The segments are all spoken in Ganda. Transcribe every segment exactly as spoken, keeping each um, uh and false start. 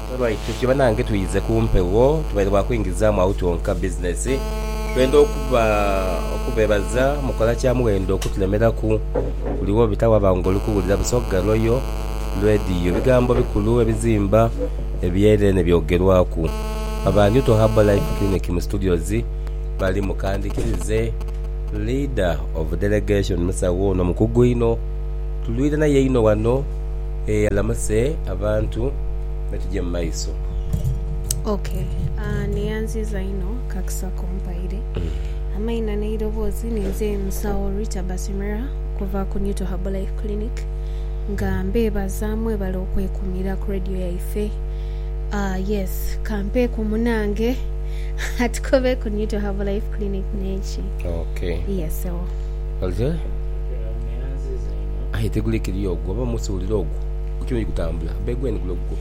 Right, tukiba nange tuyize kumpewo tubaire bakwingizaamu awo twonka business twenda okuba okubebaza mukola kya muwendo okutulemeraku kuliwo bitawa bangoli kuwulira Busoga Royal Radio bigambo bikulu ebizimba ebyere ne byogerwaku aba Newton Herbal Life Clinic mu studios bali mukandikirize leader of delegation Musawo no mukugu ino tulwira na yeino wano e alamase abantu betuje maiso. Okay, uh, nianziza ino kakisa kompaire mm. Amaina na irobozi ninze Musawo Rita Basimera kuva ku Newton Herbal Life Clinic nga mbebaza mwe bali okwekumira ku radio yaife. Uh, yes, kampe ku munange atkobe ku Newton Herbal Life Clinic nechi. Okay. Yes, so. Alje? Nianziza ino. Ahitegule kiriyo gwo ba musulira ogwo. Ukimye kutambula. Begweni kulogwo.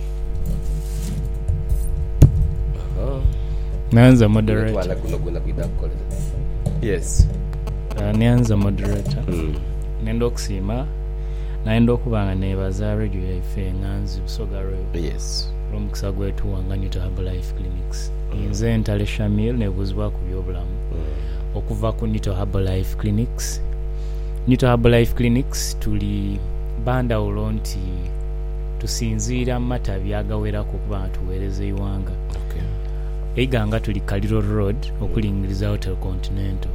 Aha. Nianza moderator. Wala kuno kuna kuidakole. Yes. Uh, nianza moderator. Mm. Nendo okusima naenda okubanga nebaza radio yaife nganzi Busoga Royal. Yes. Romukisa gwetu wanga Newton Herbal Life Clinics. Mm. Nze Ntale Shamil nebuzibwa ku byobulamu. Mm. Okuva ku Newton Herbal Life Clinics. Newton Herbal Life Clinics tuli banda ulonti tusinzira matabi agawerako okuba tuwereze iwanga. Okay. Eiganga tuli Kaliro Road okulingiriza Hotel Continental.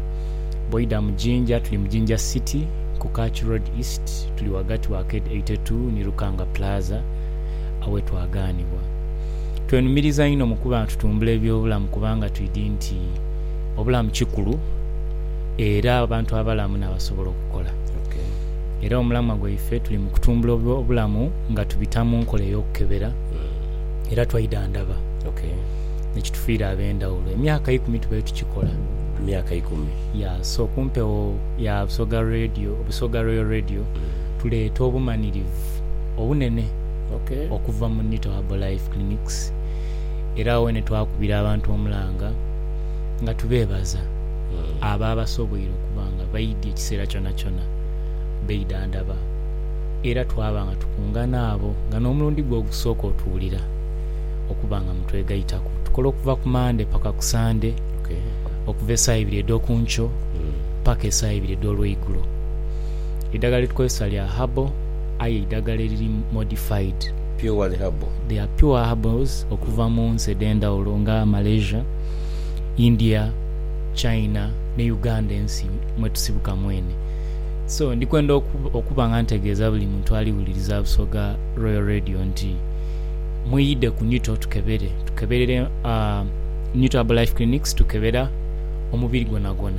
Boida Mujinja tuli Mujinja City ku Catch Road East tuli wagati wa Arcade eighty-two ni Rukanga Plaza awe twaganibwa. Twenumiriza ino mukuba tutumbula ebyobulamu kubanga twidi nti obulamu kikulu era abantu abalamu nabasobola okukola. Okay. Era omulamu gwaife tuli mu kutumbula obulamu nga tubitamu nkole y'okukebera mm. era twayida ndaba. Okay. Nekitufiira ab'endawulo emyaka ikumi tube tukikola. Myaka ikumi. Ya so kumpewo ya Busoga Radio Busoga Royal Radio mm. tuleeta obumanirivu obunene. Okay. Okuva mu Newton Herbal Life Clinics era wene twakubira abantu omulanga nga tubebaza mm. aba abasoboire okubanga bayidde ekiseera kyona kyona beida ndaba era twabanga tukungana abo nga n'omulundi gwo ogusooka otuwulira okubanga mutwegayitako tukola okuva ku Mande paka ku Sande. Okay. Okuva essaawa ibiri ed'okuncho mm. paka essaawa ibiri ed'olweigulo. Eddagala litukozesa lya Herbal aye eddagala eriri modified. Pure herbal. They are pure herbals okuva mu nsi ed'endawulo nga Malaysia, India, China ne Uganda ensi mwe tusibuka mwene. So ndikwenda okuba nga ntegeeza buli muntu aliwuliriza Busoga Royal Radio nti muyide ku Newton tukebere tukeberere uh, Newton Herbal Life Clinics tukebera omubiri gwona gwona.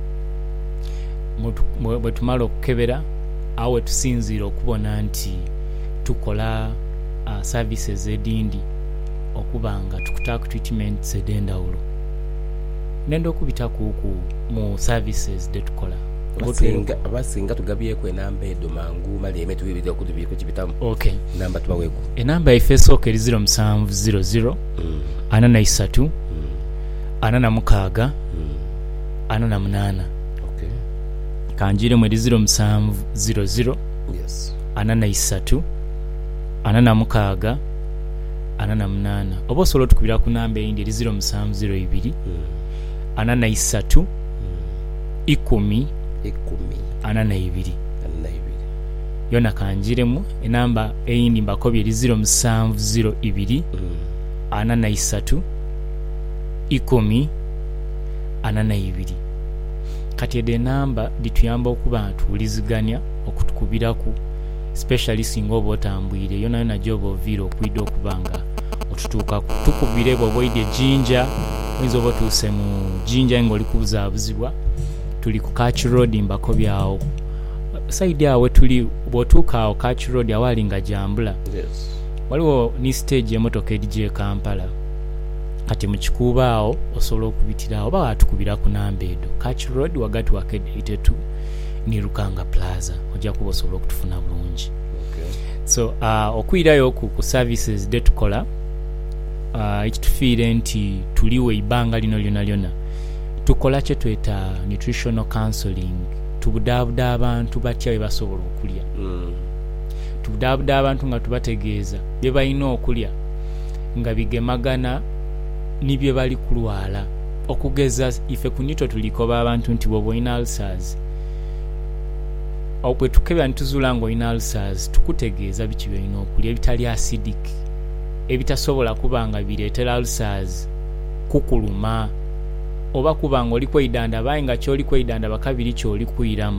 Bwe tumala okukebera awe tusinziira okubona nti tukola uh, services edindi okubanga tukutaka treatments edendawulo. Nendo okubita kuku mu services de tukola. Basinga basinga tugabyeko enamba edo mangu mali emetu bibiri okudubiko kibitamu. Okay. Namba tubaweko. Enamba ifesoke eri zero seven zero zero mm. ana na isatu mm. ana na mukaaga mm. ana na munana. Okay. Kanjire mu zero seven zero zero. Yes. Ana na isatu ana na mukaaga ana na munana. Obo solo tukubira ku namba indi eri zero seven zero two mm. ana na isatu mm. ikumi ikumi ana na ibiri ana na ibiri. Yona kanjiremu enamba eyindi mbakobye eri zero seven zero two mm. ana na isatu ikumi ana na ibiri. Kati ede namba dituyamba okuba tuwuliziganya okutukubiraku especially singa oba otambwire yona yona joba ovira okwida okubanga otutuuka tukubire bw'oboide jinja oyinza oba otuuse mu jinja nga oli kubuzaabuzibwa tuli ku Catch Road mbakobyawo side awe tuli bw'otuuka awo Catch Road awali nga jambula. Yes. Waliwo ni stage emotoka edije Kampala kati mu kikuuba awo osobola okubitirawo oba watukubira ku namba edo Catch Road wagati wa Arcade eighty-two ni Rukanga Plaza ojja kuba osobola okutufuna bulungi. Okay. So uh, okwirayo ku, ku services de tukola uh, ekitufiire nti tuliwe ibanga lino lyona lyona tukola kye tweta nutritional counseling tubudaabuda abantu batya bye basobola okulya. Mm. Tubudaabuda abantu nga tubategeeza bye balina okulya nga bigemagana nibye bali kulwala okugeza ife kunito tulikoba abantu nti bwo boina ulcers opwe tukebya ntuzula ngo ina ulcers tukutegeeza biki byino okulya ebitali acidic ebitasobola kubanga bireetera ulcers kukuluma oba kubanga oli kwidanda bayinga kyoli kwidanda bakabiri kyoli kwiramu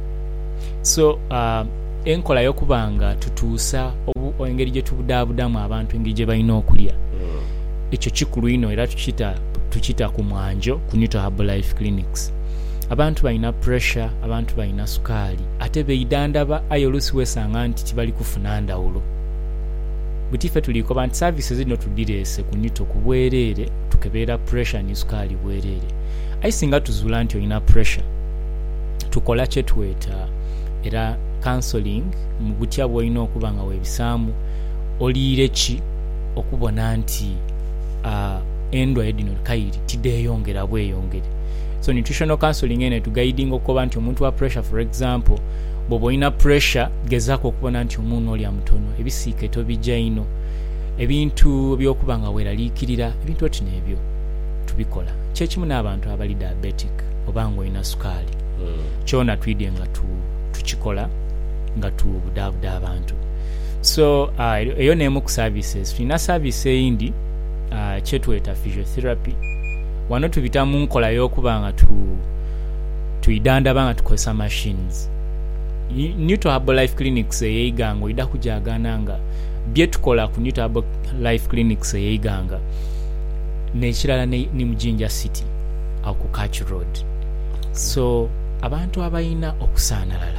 so uh, enkola yokubanga tutuusa engeri gye tubudaabudamu abantu engeri gye balina okulya ekyo kikulu ino era tukita tukita ku mwanjo ku Newton Herbal Life Clinics. Abantu balina pressure, abantu balina sukaali ate beidandaba ayo olusi wesanga nti tibali kufuna ndawulo butife tuliko bantu services zino tudirese ku Newton ku bwereere tukebeera pressure ni sukaali bwereere aisinga tuzula nti olina pressure tukola kye tuweta era counseling mu butya bwolina okuba nga weebisaamu oliire ki okubona nti uh, endwaye dino kayiri tideyongera bweyongere. So nutritional counseling ene tu guiding okuba nti omuntu wa pressure for example bobo ina pressure gezako okubona nti omuntu oli amutono ebisiike tobijja ino ebintu byokubanga weralikirira ebintu oti nebyo tubikola kyekimu n'abantu abali diabetic obango ina sukaali mm. kyona twidde nga tu tukikola nga tubudabuda abantu. So uh, eyo nemu ku services tulina service eyindi uh, kyetweta physiotherapy wano tubita mu nkola y'okubanga tu tuidanda banga tukozesa machines. Newton Herbal Life Clinics eyiganga oida kujagana nga bye tukola ku Newton Herbal Life Clinics eyiganga nekirala ne, ne Mujinja City au ku Catch Road. Okay. So abantu abayina okusaanalala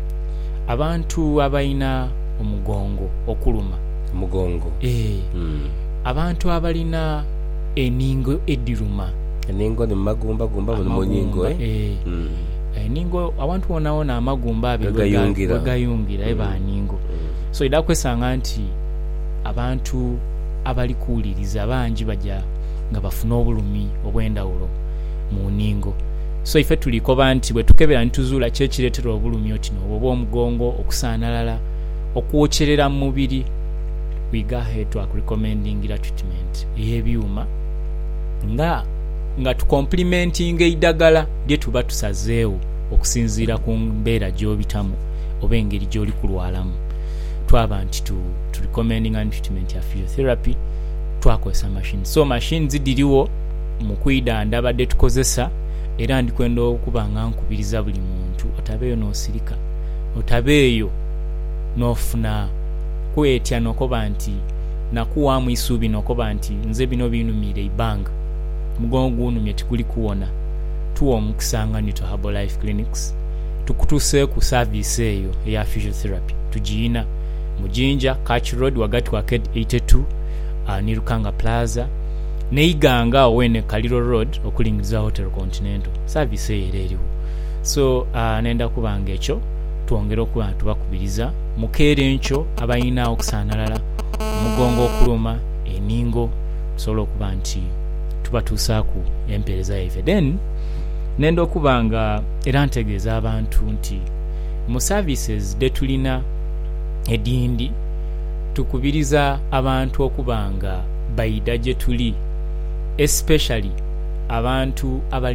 abantu abayina omugongo okuluma omugongo eh mm. abantu abalina eningo ediruma eningo ni magumba gumba mu munyingo eh, eh. Mm. eningo abantu onaona amagumba abe gayungira gayungira eba mm. ningo mm. So idakwesanga nti abantu abali kuuliriza banji bajja nga bafuna obulumi obwendawulo mu ningo. So ife tuliko banti bwe tukebera ntuzula kyekireetera obulumi otino obwo omugongo okusaanalala okuwokyerera mu mubiri we go ahead to recommending ira treatment ebyuma nga nga tu complementing eidagala lye tuba tusazeewo okusinziira ku mbeera gy'obitamu oba engeri gy'oli kulwalamu twaba nti tu, tu recommending and treatment ya physiotherapy twakozesa machine. So machines diriwo mu kwidanda abadde tukozesa era ndikwenda okuba nga nkubiriza buli muntu otabeeyo n'osirika otabeeyo n'ofuna kwetya nokoba nti nakuwamu isuubi nokoba nti nze bino binumire ibanga mugongo gunumye tikuli kuwona tuwa omukisanga Newton Herbal Life Clinics tukutuse ku service eyo eya physiotherapy tujiina Mujinja Catch Road wagati wa K eighty-two uh, ni Rukanga Plaza neiganga owene Kaliro Road okulingiza Hotel Continental service eyo eriwo. So uh, nenda kubanga ekyo tuongera okuba tubakubiriza mukeere encho abayina okusaanalala omugongo okuluma eningo tusobola okuba nti tubatuusaaku empeereza yaife. Then nenda okubanga era ntegeeza abantu nti mu services de tulina edindi tukubiriza abantu okubanga bayida gye tuli especially abantu abali